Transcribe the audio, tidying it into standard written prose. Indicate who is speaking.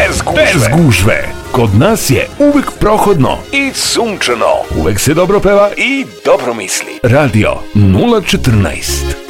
Speaker 1: bez gužve. Kod nas je uvek prohodno i sunčano. Uvek se dobro peva i dobro misli. Radio 014.